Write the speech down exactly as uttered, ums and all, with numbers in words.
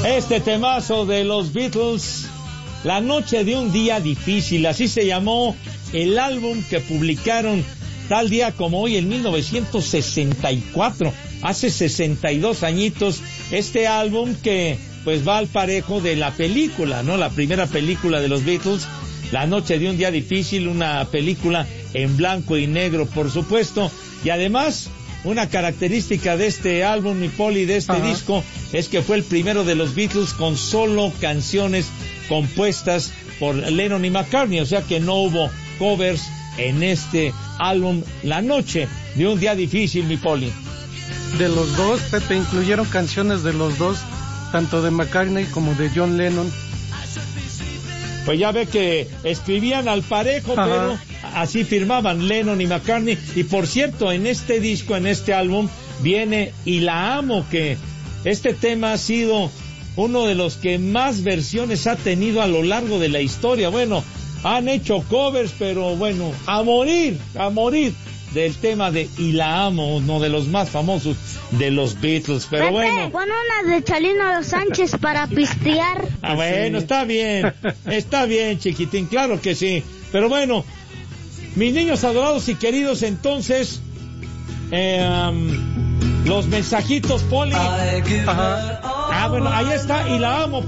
Este temazo de los Beatles, La noche de un día difícil, así se llamó el álbum que publicaron tal día como hoy en mil novecientos sesenta y cuatro, hace sesenta y dos añitos, este álbum que pues va al parejo de la película, ¿no? La primera película de los Beatles, La noche de un día difícil, una película en blanco y negro, por supuesto, y además una característica de este álbum, mi Poli, de este Ajá. disco, es que fue el primero de los Beatles con solo canciones compuestas por Lennon y McCartney, o sea que no hubo covers en este álbum, La noche de un día difícil, mi Poli. De los dos, Pepe, incluyeron canciones de los dos, tanto de McCartney como de John Lennon. Pues ya ve que escribían al parejo, Ajá. pero así firmaban Lennon y McCartney. Y por cierto, en este disco, en este álbum, viene Y la amo, que este tema ha sido uno de los que más versiones ha tenido a lo largo de la historia. Bueno, han hecho covers, pero bueno, a morir, a morir del tema de Y la amo, uno de los más famosos de los Beatles, pero Pepe, bueno. pon una de Chalino Sánchez para pistear. Ah, bueno, está bien, está bien, chiquitín, claro que sí. Pero bueno, mis niños adorados y queridos, entonces, eh, um, los mensajitos, Poli. Ajá. Ah, bueno, ahí está, Y la amo.